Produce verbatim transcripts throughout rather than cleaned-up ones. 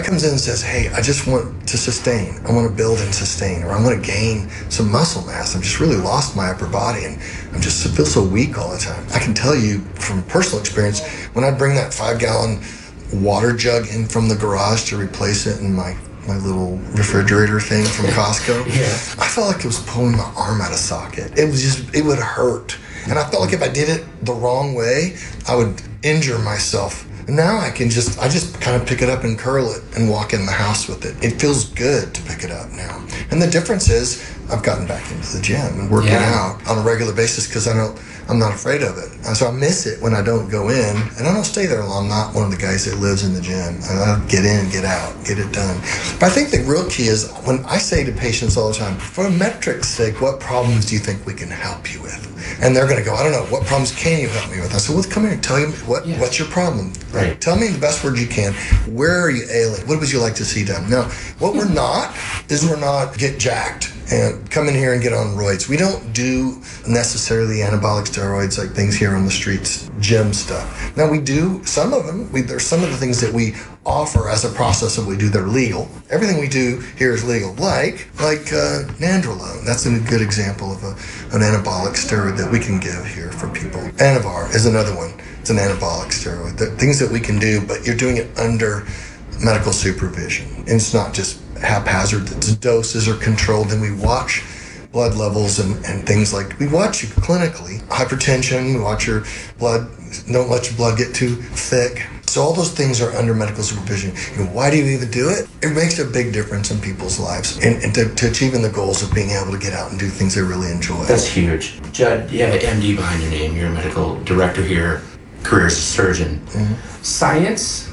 comes in and says, hey, I just want to sustain. I want to build and sustain, or I want to gain some muscle mass. I've just really lost my upper body and I'm just I feel so weak all the time. I can tell you from personal experience, when I bring that five gallon water jug in from the garage to replace it in my my little refrigerator thing from Costco, yeah. I felt like it was pulling my arm out of socket. It was just, it would hurt. And I felt like if I did it the wrong way, I would injure myself. And now I can just, I just kind of pick it up and curl it and walk in the house with it. It feels good to pick it up now. And the difference is I've gotten back into the gym and working yeah. out on a regular basis because I don't, I'm not afraid of it. So I miss it when I don't go in, and I don't stay there long. I'm not one of the guys that lives in the gym. I get in, get out, get it done. But I think the real key is when I say to patients all the time, for a metric's sake, what problems do you think we can help you with? And they're going to go, I don't know, what problems can you help me with? I said, well, come here and tell you what, yeah. what's your problem. Right. Tell me in the best words you can. Where are you ailing? What would you like to see done? Now, what we're not is we're not get jacked and come in here and get on roids. We don't do necessarily anabolic steroids like things here on the streets, gym stuff. Now we do some of them. We, there's some of the things that we offer as a process that we do that are legal. Everything we do here is legal, like like uh, nandrolone. That's a good example of a, an anabolic steroid that we can give here for people. Anavar is another one. It's an anabolic steroid. The things that we can do, but you're doing it under medical supervision. And it's not just haphazard. The doses are controlled, and we watch blood levels and, and things like, we watch you clinically. Hypertension, we watch your blood, don't let your blood get too thick. So all those things are under medical supervision. And why do you even do it? It makes a big difference in people's lives and, and to, to achieving the goals of being able to get out and do things they really enjoy. That's huge. Judd, you have an M D behind your name. You're a medical director here, career surgeon. Mm-hmm. Science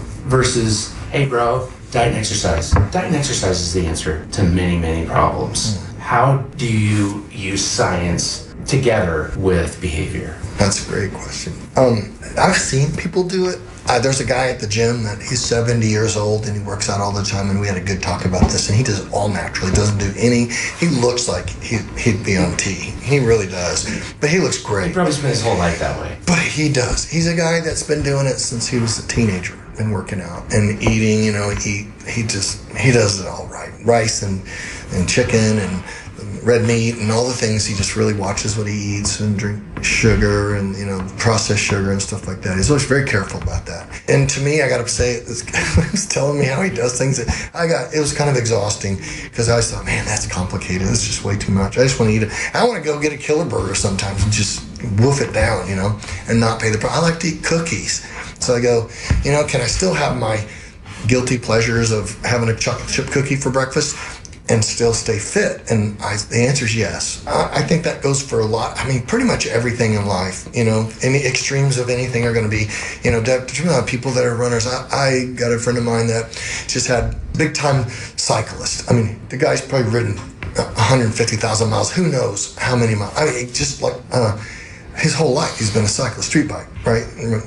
versus, hey bro, diet and exercise. Diet and exercise is the answer to many, many problems. Mm. How do you use science together with behavior? That's a great question. Um, I've seen people do it. Uh, there's a guy at the gym that he's seventy years old and he works out all the time, and we had a good talk about this, and he does it all natural. He doesn't do any, he looks like he, he'd be on T. He really does. But he looks great. He probably spent his whole life that way. But he does. He's a guy that's been doing it since he was a teenager and working out and eating, you know, he, he just, he does it all right. Rice and, and chicken and red meat and all the things. He just really watches what he eats and drink sugar and, you know, processed sugar and stuff like that. He's always very careful about that. And to me, I got to say, this guy was telling me how he does things that I got, it was kind of exhausting because I always thought, man, that's complicated. It's just way too much. I just want to eat it. I want to go get a killer burger sometimes and just wolf it down, you know, and not pay the price. I like to eat cookies. So I go, you know, can I still have my guilty pleasures of having a chocolate chip cookie for breakfast and still stay fit? And I, the answer is yes. I, I think that goes for a lot. I mean, pretty much everything in life, you know, any extremes of anything are going to be, you know, de- people that are runners. I, I got a friend of mine that just had big time cyclist. I mean, the guy's probably ridden one hundred fifty thousand miles. Who knows how many miles? I mean, just like uh, his whole life, he's been a cyclist, street bike, right?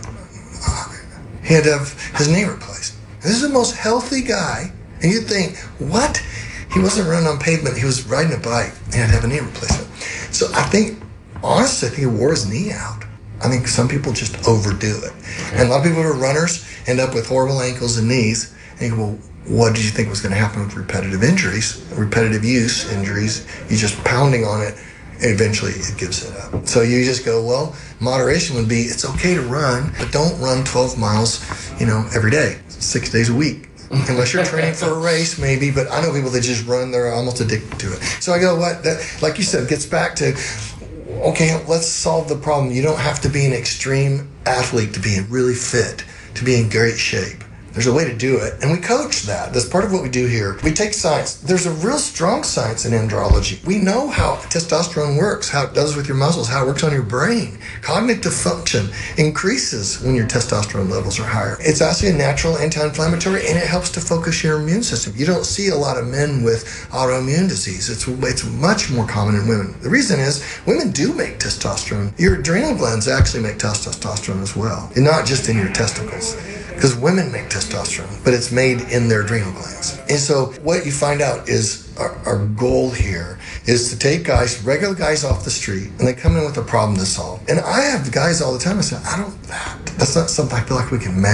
He had to have his knee replaced. This is the most healthy guy. And you'd think, what? He wasn't running on pavement. He was riding a bike. He had to have a knee replacement. So I think, honestly, I think he wore his knee out. I think some people just overdo it. Okay. And a lot of people who are runners end up with horrible ankles and knees. And you go, well, what did you think was going to happen with repetitive injuries, repetitive use injuries? You're just pounding on it. Eventually it gives it up. So you just go, well, moderation would be, it's okay to run, but don't run twelve miles, you know, every day, six days a week. Unless you're training for a race, maybe. But I know people that just run, they're almost addicted to it. So I go, what? That, like you said, gets back to, okay, let's solve the problem. You don't have to be an extreme athlete to be really fit, to be in great shape. There's a way to do it, and we coach that. That's part of what we do here. We take science. There's a real strong science in andrology. We know how testosterone works, how it does with your muscles, how it works on your brain. Cognitive function increases when your testosterone levels are higher. It's actually a natural anti-inflammatory, and it helps to focus your immune system. You don't see a lot of men with autoimmune disease. It's, it's much more common in women. The reason is women do make testosterone. Your adrenal glands actually make testosterone as well, and not just in your testicles. Because women make testosterone, but it's made in their adrenal glands. And so what you find out is our, our goal here is to take guys, regular guys off the street, and they come in with a problem to solve. And I have guys all the time, I say, I don't, that, that's not something I feel like we can measure.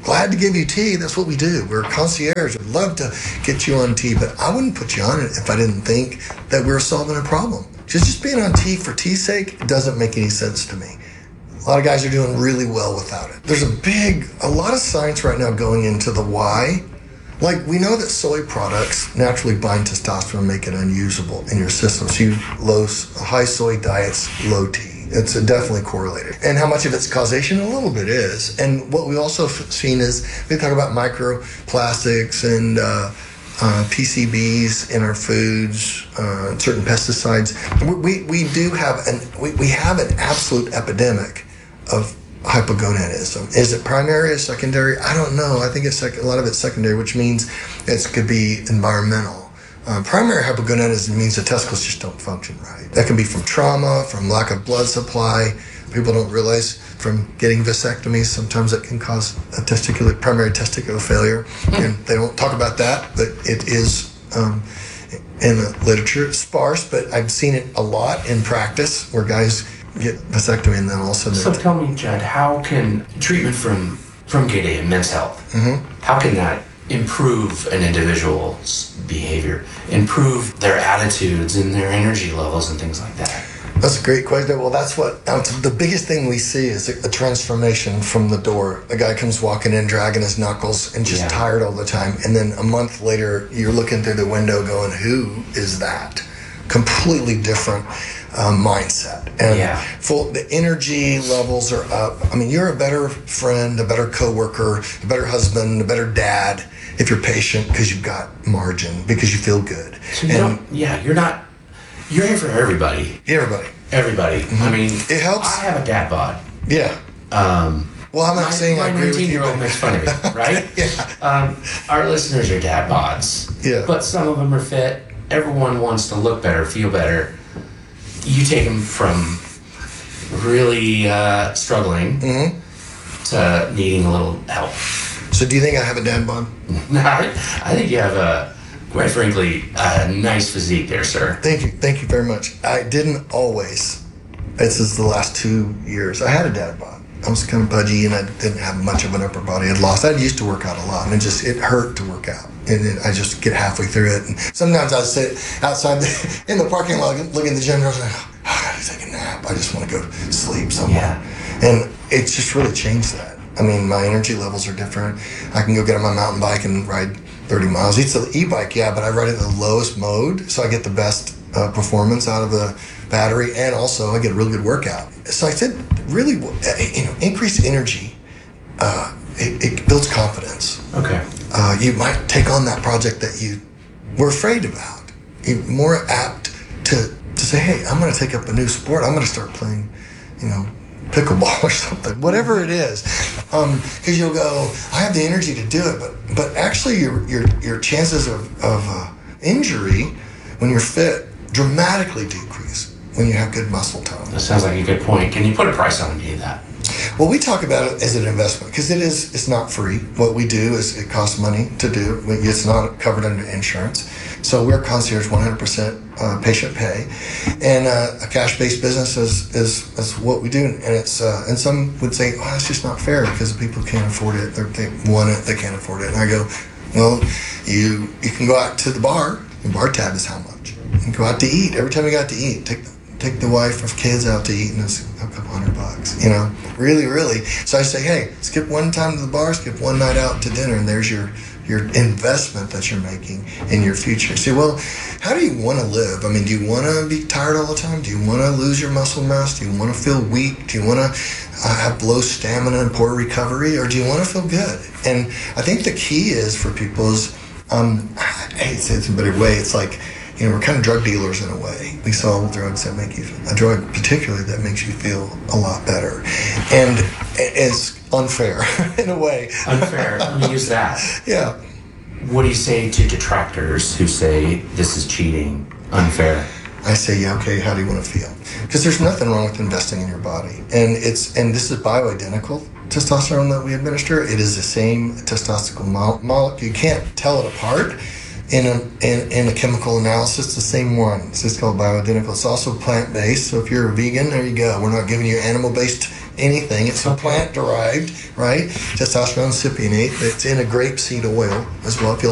glad to give you tea. That's what we do. We're a concierge. We'd love to get you on tea, but I wouldn't put you on it if I didn't think that we were solving a problem. Just, just being on tea for tea's sake, it doesn't make any sense to me. A lot of guys are doing really well without it. There's a big, a lot of science right now going into the why. Like, we know that soy products naturally bind testosterone and make it unusable in your system. So you low, high soy diets, low T. It's definitely correlated. And how much of it's causation? A little bit is. And what we also have seen is, we talk about microplastics and uh, uh, P C Bs in our foods, uh, certain pesticides. We, we do have an, we, we have an absolute epidemic of hypogonadism. Is it primary or secondary? I don't know. I think it's sec- a lot of it's secondary, which means it could be environmental. Uh, primary hypogonadism means the testicles just don't function right. That can be from trauma, from lack of blood supply. People don't realize from getting vasectomies, sometimes it can cause a testicular, primary testicular failure. And they don't talk about that, but it is um, in the literature. It's sparse, but I've seen it a lot in practice where guys get vasectomy and then all of a sudden... So tell me, Judd, how can treatment from, from Gate A and Men's Health, mm-hmm. how can that improve an individual's behavior, improve their attitudes and their energy levels and things like that? That's a great question. Well, that's what um, the biggest thing we see is a, a transformation from the door. A guy comes walking in, dragging his knuckles and just yeah. tired all the time. And then a month later, you're looking through the window going, who is that? Completely different um, mindset. And yeah. full, the energy levels are up. I mean, you're a better friend, a better coworker, a better husband, a better dad if you're patient because you've got margin, because you feel good. So you and, don't, yeah, you're not, you're here for everybody. Everybody. Everybody. Mm-hmm. I mean, it helps. I have a dad bod. Yeah. Um, well, I'm not my, saying my I agree with you. nineteen-year-old makes fun of me, right? yeah. Um, our listeners are dad bods. Yeah. But some of them are fit. Everyone wants to look better, feel better. You take them from really uh, struggling mm-hmm. to needing a little help. So do you think I have a dad bod? No, I, I think you have a, quite frankly, a nice physique there, sir. Thank you. Thank you very much. I didn't always. This is the last two years. I had a dad bod. I was kind of pudgy and I didn't have much of an upper body. I'd lost. I used to work out a lot and it just, it hurt to work out. And it, I just get halfway through it. And sometimes I'd sit outside the, in the parking lot looking at the gym and I was like, oh, I gotta take a nap. I just want to go sleep somewhere. Yeah. And it's just really changed that. I mean, my energy levels are different. I can go get on my mountain bike and ride thirty miles. It's an e-bike, yeah, but I ride it in the lowest mode, so I get the best uh, performance out of the battery, and also I get a really good workout. So I said, really, you know, increased energy, uh, it, it builds confidence. Okay. Uh, you might take on that project that you were afraid about. You're more apt to, to say, hey, I'm going to take up a new sport. I'm going to start playing, you know, pickleball or something, whatever it is, because um, you'll go, I have the energy to do it, but but actually your your your chances of, of uh, injury when you're fit dramatically decrease when you have good muscle tone. That sounds like a good point. Can you put a price on any of that? Well, we talk about it as an investment because it is. It's not free. What we do is it costs money to do. It's not covered under insurance. So we're concierge, one hundred percent uh, patient pay, and uh, a cash-based business is, is is what we do. And it's uh, and some would say, "Oh, it's just not fair because the people can't afford it. They're, they want it, they can't afford it." And I go, "Well, you you can go out to the bar. The bar tab is how much. You can go out to eat. Every time you go out to eat, take take the wife or kids out to eat, and it's a couple hundred bucks. You know, really, really. So I say, hey, skip one time to the bar, skip one night out to dinner, and there's your your investment that you're making in your future. See, well, how do you want to live? I mean, do you want to be tired all the time? Do you want to lose your muscle mass? Do you want to feel weak? Do you want to uh, have low stamina and poor recovery? Or do you want to feel good? And I think the key is for people is, um, I hate to say it in a better way, it's like, you know, we're kind of drug dealers in a way. We sell drugs that make you, a drug particularly that makes you feel a lot better. And it's unfair in a way. Unfair. Let me use that. Yeah. What do you say to detractors who say this is cheating, unfair? I say, yeah, okay, how do you want to feel? Because there's nothing wrong with investing in your body. And it's and this is bioidentical testosterone that we administer. It is the same testosterone mo- molecule. You can't tell it apart. In a, in, in a chemical analysis, it's the same one. It's just called bioidentical. It's also plant-based, so if you're a vegan, there you go. We're not giving you animal-based anything. It's a plant derived, right? Testosterone cypionate. It's in a grapeseed oil as well. If you